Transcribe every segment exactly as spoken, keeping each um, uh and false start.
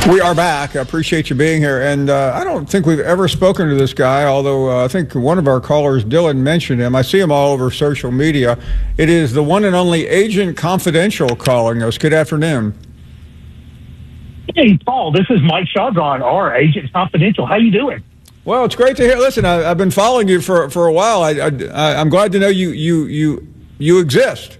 We are back. I appreciate you being here. And uh, I don't think we've ever spoken to this guy, although uh, I think one of our callers, Dylan, mentioned him. I see him all over social media. It is the one and only Agent Confidential calling us. Good afternoon. Hey, Paul, this is Mike Shadron, our Agent Confidential. How you doing? Well, it's great to hear. Listen, I, I've been following you for for a while. I, I, I'm glad to know you you you you exist.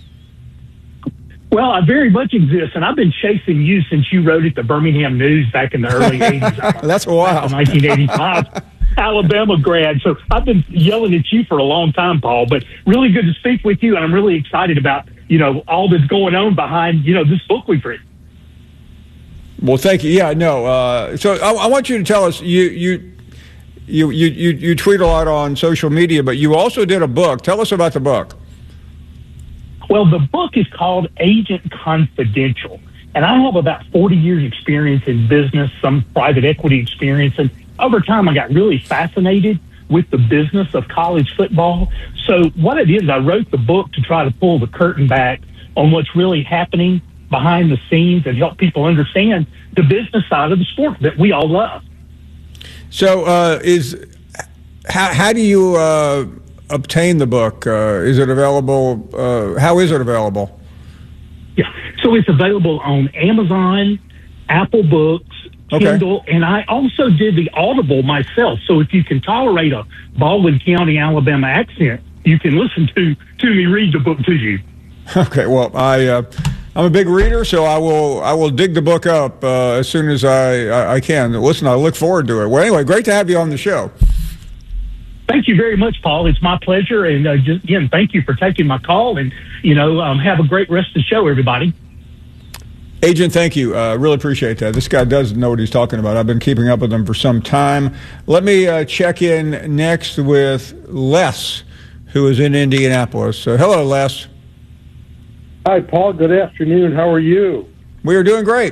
Well, I very much exist, and I've been chasing you since you wrote at the Birmingham News back in the early eighties. That's a while. nineteen eighty-five, Alabama grad. So I've been yelling at you for a long time, Paul, but really good to speak with you, and I'm really excited about, you know, all that's going on behind, you know, this book we've written. Well, thank you. Yeah, no. Uh, so I, I want you to tell us, you, you, you, you, you, you tweet a lot on social media, but you also did a book. Tell us about the book. Well, the book is called Agent Confidential, and I have about forty years experience in business, some private equity experience, and over time I got really fascinated with the business of college football. So what it is, I wrote the book to try to pull the curtain back on what's really happening behind the scenes and help people understand the business side of the sport that we all love. So uh, is how, how do you uh, obtain the book? Uh, is it available? Uh, how is it available? Yeah, so it's available on Amazon, Apple Books, Kindle, okay. And I also did the Audible myself. So if you can tolerate a Baldwin County, Alabama accent, you can listen to, to me read the book to you. Okay, well, I... Uh, I'm a big reader, so I will I will dig the book up uh, as soon as I, I, I can. Listen, I look forward to it. Well, anyway, great to have you on the show. Thank you very much, Paul. It's my pleasure. And uh, just, again, thank you for taking my call. And, you know, um, have a great rest of the show, everybody. Agent, thank you. I uh, really appreciate that. This guy does know what he's talking about. I've been keeping up with him for some time. Let me uh, check in next with Les, who is in Indianapolis. Uh, hello, Les. Hi, Paul. Good afternoon. How are you? We are doing great.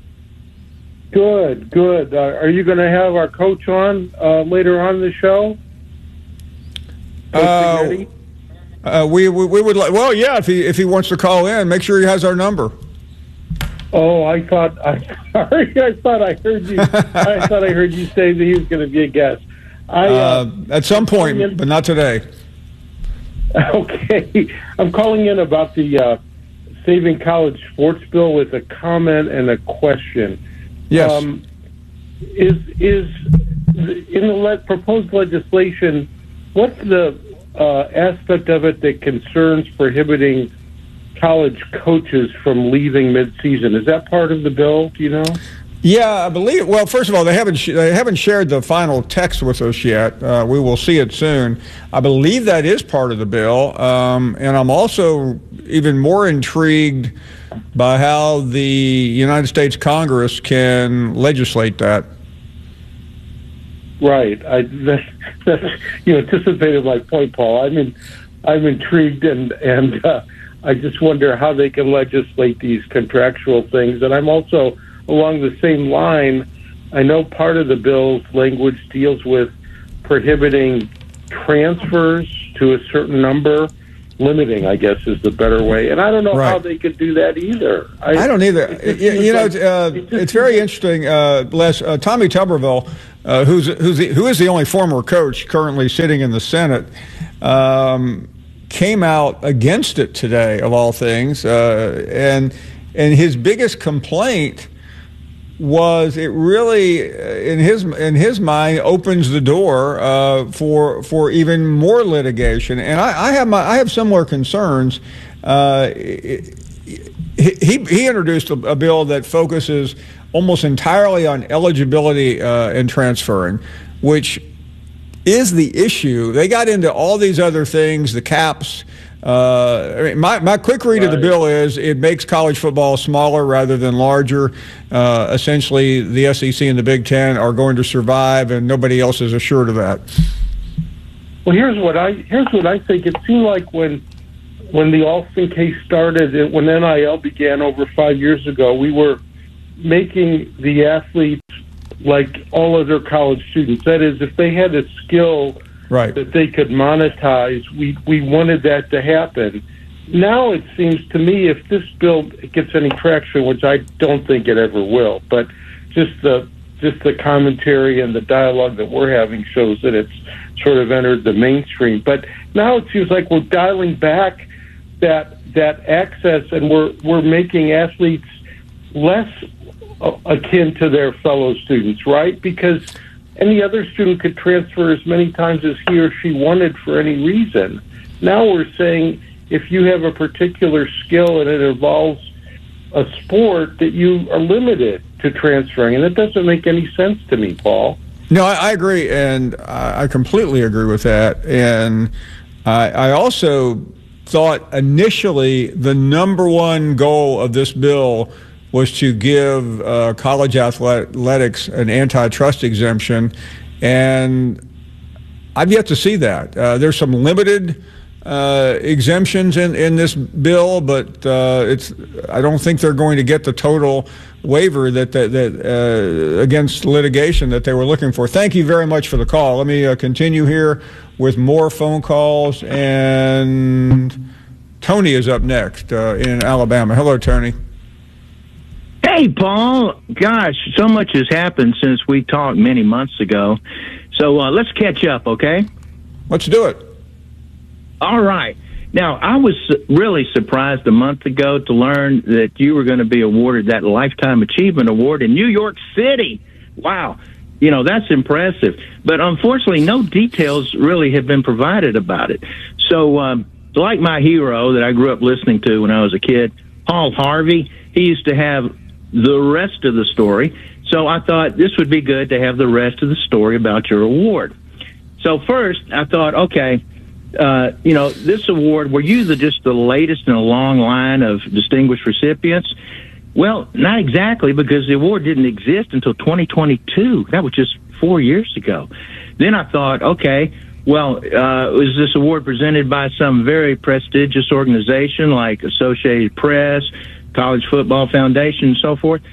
Good, good. Uh, are you going to have our coach on uh, later on in the show? Uh, uh, we, we we would like. Well, yeah. If he if he wants to call in, make sure he has our number. Oh, I thought I sorry. I thought I heard you. I thought I heard you say that he was going to be a guest. I, uh, uh, at some point, in, but not today. Okay, I'm calling in about the. Uh, Saving College Sports Bill with a comment and a question. Yes. Um, is is in the le- proposed legislation, what's the uh, aspect of it that concerns prohibiting college coaches from leaving mid-season? Is that part of the bill? Do you know? Yeah, I believe. Well, first of all, they haven't sh- they haven't shared the final text with us yet. Uh, we will see it soon. I believe that is part of the bill, um, and I'm also even more intrigued by how the United States Congress can legislate that. Right. I that, that, you anticipated my point, Paul. I'm in, I'm intrigued, and and uh, I just wonder how they can legislate these contractual things, and I'm also. Along the same line, I know part of the bill's language deals with prohibiting transfers to a certain number, limiting, I guess, is the better way. And I don't know right. how they could do that either. I, I don't either. You, you know, like, uh, it it's very interesting, uh, Les. Uh, Tommy Tuberville, uh, who's who's the, who is the only former coach currently sitting in the Senate, um, came out against it today, of all things, uh, and and his biggest complaint was it really, in his in his mind, opens the door uh, for for even more litigation. And I, I have my I have similar concerns. Uh, he he introduced a, a bill that focuses almost entirely on eligibility uh, and transferring, which is the issue. They got into all these other things, the caps. Uh, I mean, my, my quick read right. of the bill is it makes college football smaller rather than larger. Uh, essentially, the S E C and the Big Ten are going to survive, and nobody else is assured of that. Well, here's what I here's what I think. It seemed like when when the Alston case started, when N I L began over five years ago, we were making the athletes like all other college students. That is, if they had a skill right. that they could monetize, we we wanted that to happen. Now it seems to me if this bill gets any traction, which I don't think it ever will, but just the just the commentary and the dialogue that we're having shows that it's sort of entered the mainstream. But now it seems like we're dialing back that that access, and we're we're making athletes less akin to their fellow students, right? Because any other student could transfer as many times as he or she wanted for any reason. Now we're saying if you have a particular skill and it involves a sport, that you are limited to transferring, and that doesn't make any sense to me, Paul. No, I, I agree, and I, I completely agree with that. And I, I also thought initially the number one goal of this bill was to give uh, college athletics an antitrust exemption, and I've yet to see that. Uh, there's some limited uh, exemptions in, in this bill, but uh, it's I don't think they're going to get the total waiver that that, that uh, against litigation that they were looking for. Thank you very much for the call. Let me uh, continue here with more phone calls, and Tony is up next uh, in Alabama. Hello, Tony. Hey, Paul. Gosh, so much has happened since we talked many months ago. So uh, let's catch up, okay? Let's do it. All right. Now, I was really surprised a month ago to learn that you were going to be awarded that Lifetime Achievement Award in New York City. Wow. You know, that's impressive. But unfortunately, no details really have been provided about it. So, um, like my hero that I grew up listening to when I was a kid, Paul Harvey, he used to have the rest of the story. So I thought this would be good to have the rest of the story about your award. So first, I thought, okay, uh, you know, this award, were you the, just the latest in a long line of distinguished recipients? Well, not exactly, because the award didn't exist until twenty twenty-two. That was just four years ago. Then I thought, okay, well, uh, was this award presented by some very prestigious organization like Associated Press, College Football Foundation, and so forth?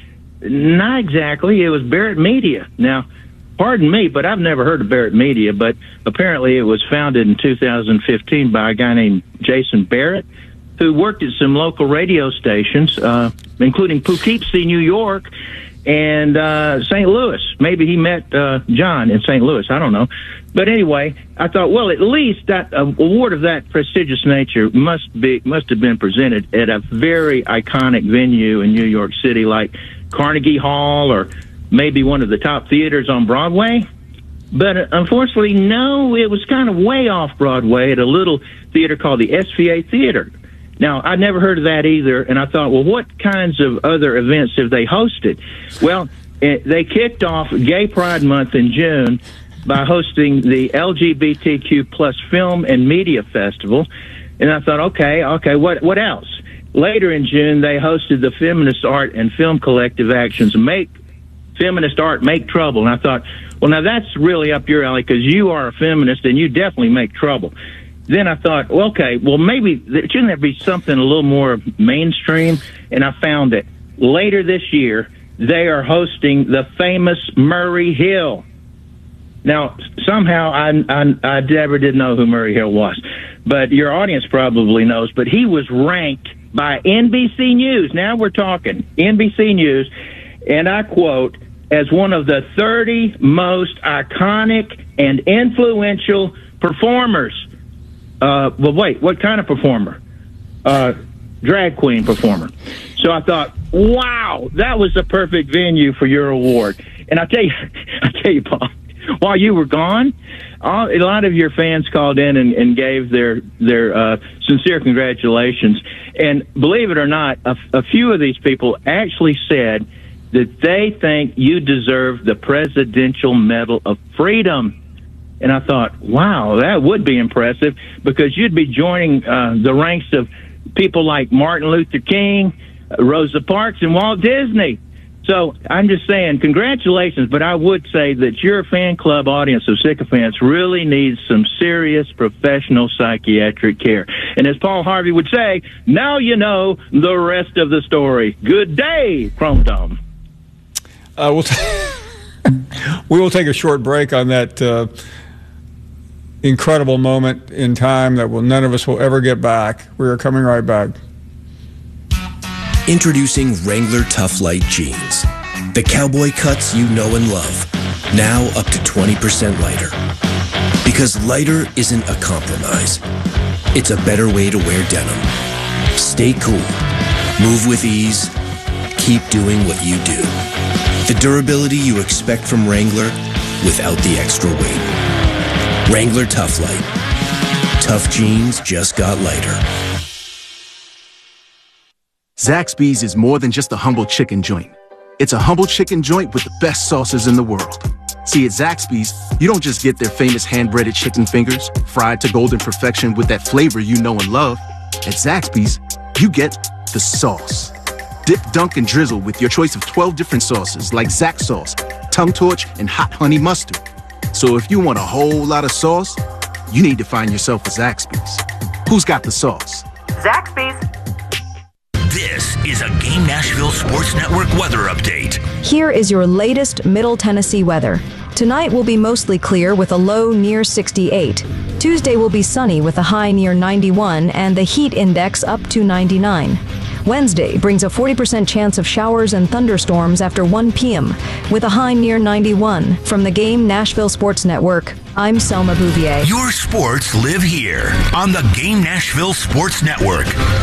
Not exactly. It was Barrett Media. Now, pardon me, but I've never heard of Barrett Media, but apparently it was founded in two thousand fifteen by a guy named Jason Barrett, who worked at some local radio stations, uh, including Poughkeepsie, New York, and uh, Saint Louis. Maybe he met uh, John in Saint Louis. I don't know. But anyway, I thought, well, at least that uh, award of that prestigious nature must be must have been presented at a very iconic venue in New York City, like Carnegie Hall or maybe one of the top theaters on Broadway. But uh, unfortunately, no, it was kind of way off Broadway at a little theater called the S V A Theater. Now, I'd never heard of that either, and I thought, well, what kinds of other events have they hosted? Well, it, they kicked off Gay Pride Month in June by hosting the L G B T Q plus Film and Media Festival. And I thought, okay, okay, what what else? Later in June, they hosted the Feminist Art and Film Collective Actions Make Feminist Art Make Trouble. And I thought, well, now that's really up your alley because you are a feminist and you definitely make trouble. Then I thought, well, okay, well, maybe shouldn't there be something a little more mainstream? And I found that later this year, they are hosting the famous Murray Hill. Now, somehow I, I, I never did know who Murray Hill was, but your audience probably knows. But he was ranked by N B C News. Now we're talking N B C News, and I quote, as one of the thirty most iconic and influential performers. Uh, well, wait, what kind of performer? Uh, drag queen performer. So I thought, wow, that was the perfect venue for your award. And I tell you, I tell you, Paul, while you were gone, all, a lot of your fans called in and, and gave their their uh, sincere congratulations. And believe it or not, a, a few of these people actually said that they think you deserve the Presidential Medal of Freedom. And I thought, wow, that would be impressive because you'd be joining uh, the ranks of people like Martin Luther King, Rosa Parks, and Walt Disney. So I'm just saying, congratulations, but I would say that your fan club audience of sycophants really needs some serious professional psychiatric care. And as Paul Harvey would say, now you know the rest of the story. Good day, Chrome Dome. Uh, we'll t- we will take a short break on that uh, incredible moment in time that will none of us will ever get back. We are coming right back. Introducing Wrangler Tough Light Jeans. The cowboy cuts you know and love, now up to twenty percent lighter. Because lighter isn't a compromise. It's a better way to wear denim. Stay cool. Move with ease. Keep doing what you do. The durability you expect from Wrangler without the extra weight. Wrangler Tough Light. Tough jeans just got lighter. Zaxby's is more than just a humble chicken joint. It's a humble chicken joint with the best sauces in the world. See, at Zaxby's, you don't just get their famous hand-breaded chicken fingers, fried to golden perfection with that flavor you know and love. At Zaxby's, you get the sauce. Dip, dunk, and drizzle with your choice of twelve different sauces like Zax sauce, tongue torch, and hot honey mustard. So if you want a whole lot of sauce, you need to find yourself a Zaxby's. Who's got the sauce? Zaxby's. This is a Game Nashville Sports Network weather update. Here is your latest Middle Tennessee weather. Tonight will be mostly clear with a low near sixty-eight. Tuesday will be sunny with a high near ninety-one and the heat index up to ninety-nine. Wednesday brings a forty percent chance of showers and thunderstorms after one p.m. with a high near ninety-one. From the Game Nashville Sports Network, I'm Selma Bouvier. Your sports live here on the Game Nashville Sports Network.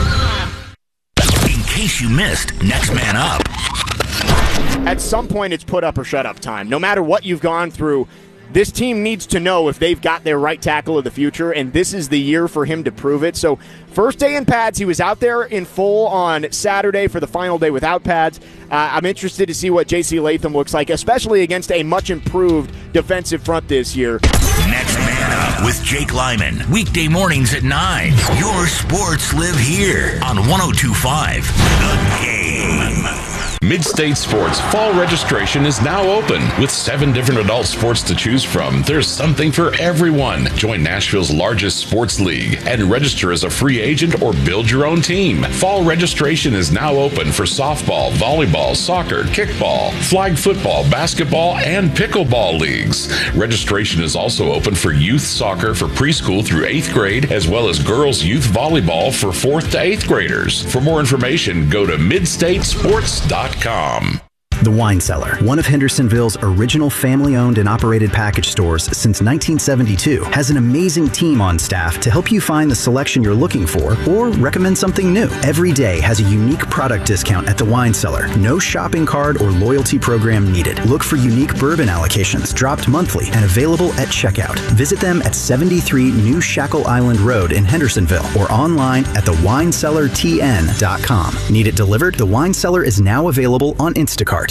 In case you missed Next Man Up. At some point, it's put up or shut up time. No matter what you've gone through, this team needs to know if they've got their right tackle of the future, and this is the year for him to prove it. So first day in pads, he was out there in full on Saturday for the final day without pads. Uh, I'm interested to see what J C Latham looks like, especially against a much improved defensive front this year. Next Man Up with Jake Lyman. Weekday mornings at nine. Your sports live here on one oh two point five The Game. Mid-State Sports fall registration is now open. With seven different adult sports to choose from, there's something for everyone. Join Nashville's largest sports league and register as a free agent or build your own team. Fall registration is now open for softball, volleyball, soccer, kickball, flag football, basketball, and pickleball leagues. Registration is also open for youth soccer for preschool through eighth grade, as well as girls youth volleyball for fourth to eighth graders. For more information, go to mid state sports dot com. The Wine Cellar, one of Hendersonville's original family-owned and operated package stores since nineteen seventy-two, has an amazing team on staff to help you find the selection you're looking for or recommend something new. Every day has a unique product discount at The Wine Cellar. No shopping card or loyalty program needed. Look for unique bourbon allocations dropped monthly and available at checkout. Visit them at seventy-three New Shackle Island Road in Hendersonville or online at the wine cellar t n dot com. Need it delivered? The Wine Cellar is now available on Instacart.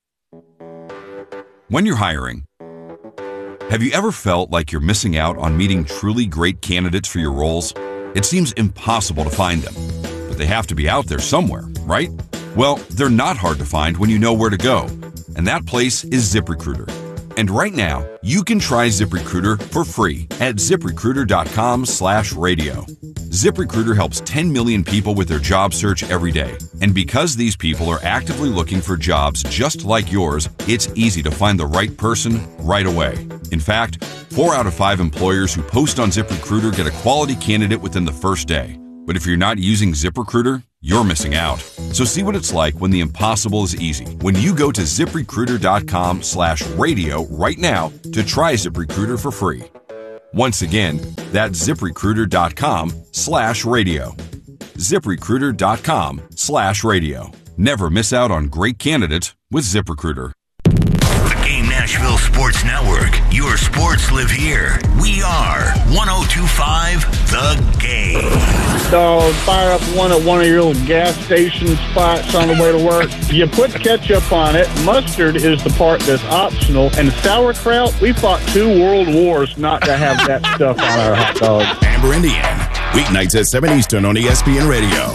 When you're hiring, have you ever felt like you're missing out on meeting truly great candidates for your roles? It seems impossible to find them, but they have to be out there somewhere, right? Well, they're not hard to find when you know where to go, and that place is ZipRecruiter. And right now, you can try ZipRecruiter for free at zip recruiter dot com slash radio. ZipRecruiter helps ten million people with their job search every day. And because these people are actively looking for jobs just like yours, it's easy to find the right person right away. In fact, four out of five employers who post on ZipRecruiter get a quality candidate within the first day. But if you're not using ZipRecruiter, you're missing out. So see what it's like when the impossible is easy. When you go to zip recruiter dot com slash radio right now to try ZipRecruiter for free. Once again, that's zip recruiter dot com slash radio. zip recruiter dot com slash radio. Never miss out on great candidates with ZipRecruiter. The Game Nashville Sports Network. Your sports live here. We are one oh two point five The Game. So fire up one at one of your little gas station spots on the way to work. You put ketchup on it. Mustard is the part that's optional. And sauerkraut, we fought two world wars not to have that stuff on our hot dogs. Amber Indian. Weeknights at seven Eastern on E S P N Radio.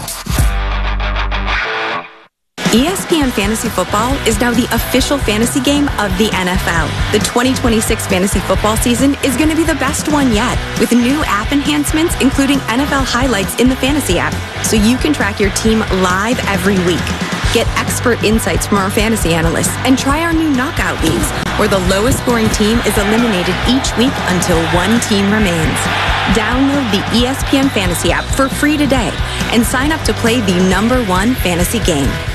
E S P N Fantasy Football is now the official fantasy game of the N F L. The twenty twenty-six fantasy football season is going to be the best one yet, with new app enhancements, including N F L highlights in the fantasy app, so you can track your team live every week. Get expert insights from our fantasy analysts and try our new knockout leagues, where the lowest scoring team is eliminated each week until one team remains. Download the E S P N Fantasy app for free today and sign up to play the number one fantasy game.